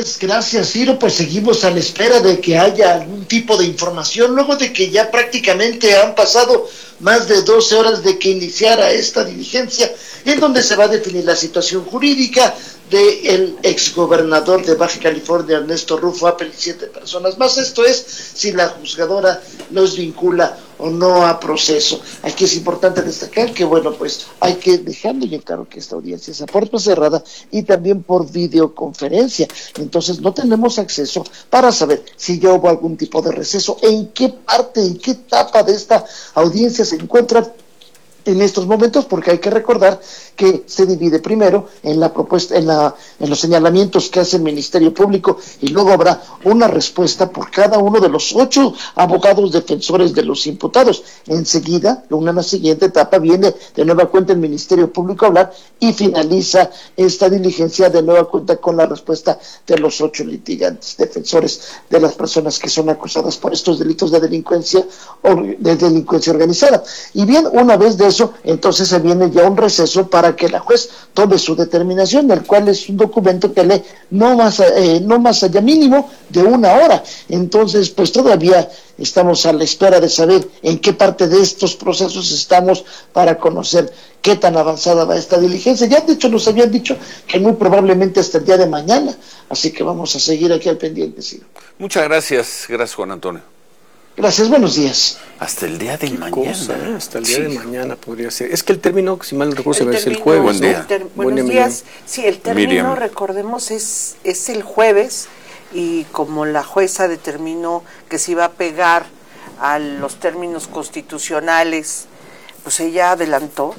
tardes, gracias Ciro, pues seguimos a la espera de que haya algún tipo de información, luego de que ya prácticamente han pasado más de 12 horas de que iniciara esta diligencia, en donde se va a definir la situación jurídica del exgobernador de Baja California, Ernesto Rufo Appel, y 7 personas más. Esto es, si la juzgadora los vincula o no a proceso. Aquí es importante destacar que, bueno, pues hay que dejarle bien claro que esta audiencia es a puerta cerrada y también por videoconferencia. Entonces no tenemos acceso para saber si ya hubo algún tipo de receso, en qué parte, en qué etapa de esta audiencia se encuentra en estos momentos, porque hay que recordar que se divide primero en la propuesta, en los señalamientos que hace el Ministerio Público, y luego habrá una respuesta por cada uno de los 8 abogados defensores de los imputados. Enseguida, una siguiente etapa, viene de nueva cuenta el Ministerio Público a hablar y finaliza esta diligencia de nueva cuenta con la respuesta de los 8 litigantes, defensores de las personas que son acusadas por estos delitos de delincuencia organizada. Y bien, una vez de eso, entonces se viene ya un receso para que la juez tome su determinación, el cual es un documento que lee no más allá mínimo de 1 hora. Entonces, pues todavía estamos a la espera de saber en qué parte de estos procesos estamos para conocer qué tan avanzada va esta diligencia. Ya de hecho nos habían dicho que muy probablemente hasta el día de mañana, así que vamos a seguir aquí al pendiente, sí. Muchas gracias, Juan Antonio. Gracias, buenos días. Hasta el día de mañana. Cosa, hasta el día de mañana podría ser. Es que el término, si mal no recuerdo, se va a ser el jueves. Buen día. Buenos días. Sí, el término, Miriam, recordemos, es el jueves, y como la jueza determinó que se iba a pegar a los términos constitucionales, pues ella adelantó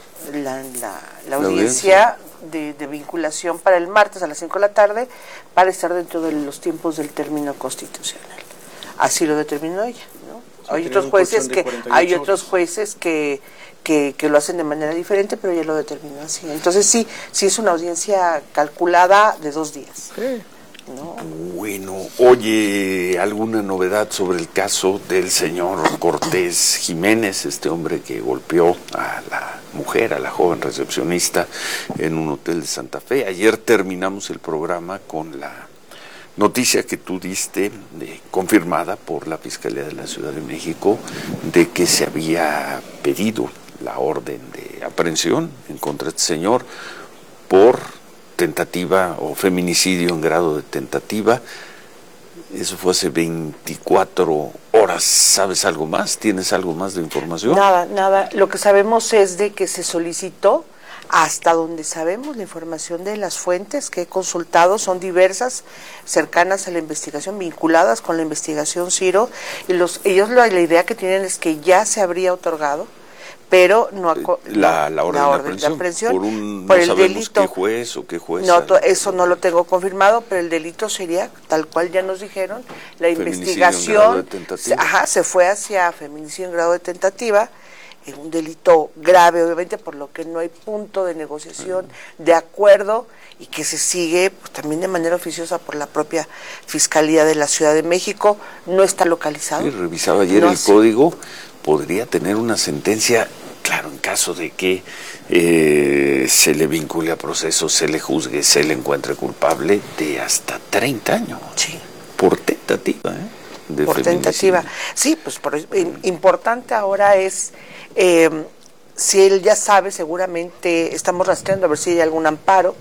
la audiencia de vinculación para el martes a las 5 de la tarde, para estar dentro de los tiempos del término constitucional. Así lo determinó ella, ¿no? Hay otros jueces que lo hacen de manera diferente, pero ella lo determinó así. Entonces sí es una audiencia calculada de 2 días. Sí. ¿No? Bueno, oye, ¿alguna novedad sobre el caso del señor Cortés Jiménez, este hombre que golpeó a la mujer, a la joven recepcionista en un hotel de Santa Fe? Ayer terminamos el programa con la noticia que tú diste, confirmada por la Fiscalía de la Ciudad de México, de que se había pedido la orden de aprehensión en contra de este señor por tentativa o feminicidio en grado de tentativa. Eso fue hace 24 horas. ¿Sabes algo más? ¿Tienes algo más de información? Nada. Lo que sabemos es de que se solicitó, hasta donde sabemos, la información de las fuentes que he consultado son diversas, cercanas a la investigación, vinculadas con la investigación, Ciro, y ellos la idea que tienen es que ya se habría otorgado, pero no la orden de aprehensión por no el sabemos delito. qué juez o qué jueza. No, eso no lo tengo confirmado, pero el delito sería, tal cual ya nos dijeron, la investigación se fue hacia feminicidio en grado de tentativa, un delito grave, obviamente, por lo que no hay punto de negociación, de acuerdo, y que se sigue pues, también de manera oficiosa por la propia Fiscalía de la Ciudad de México. No está localizado. Sí, revisaba ayer el código, podría tener una sentencia, claro, en caso de que se le vincule a proceso, se le juzgue, se le encuentre culpable, de hasta 30 años. Sí. Por tentativa, por tentativa. Sí, pues importante ahora es, si él ya sabe, seguramente estamos rastreando a ver si hay algún amparo,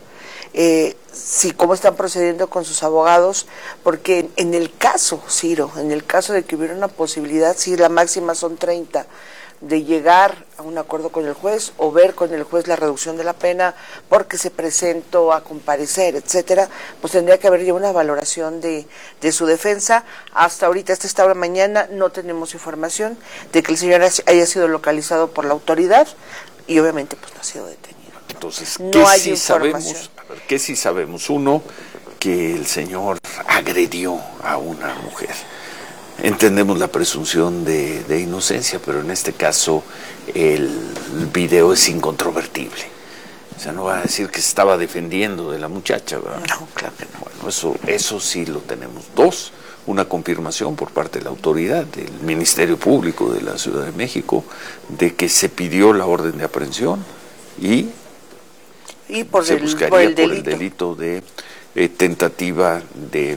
si cómo están procediendo con sus abogados, porque en el caso, Ciro, en el caso de que hubiera una posibilidad, si la máxima son 30, de llegar a un acuerdo con el juez o ver con el juez la reducción de la pena porque se presentó a comparecer, etcétera, pues tendría que haber ya una valoración de su defensa. Hasta ahorita, esta mañana, no tenemos información de que el señor haya sido localizado por la autoridad y obviamente pues no ha sido detenido. Entonces, no hay información. Sabemos? A ver, ¿qué sí sabemos? Uno, que el señor agredió a una mujer. Entendemos la presunción de inocencia, pero en este caso el video es incontrovertible. O sea, no va a decir que se estaba defendiendo de la muchacha, ¿verdad? No, claro que no. Bueno, eso sí lo tenemos. 2, una confirmación por parte de la autoridad, del Ministerio Público de la Ciudad de México, de que se pidió la orden de aprehensión y por se el buscaría delito. por el delito de tentativa de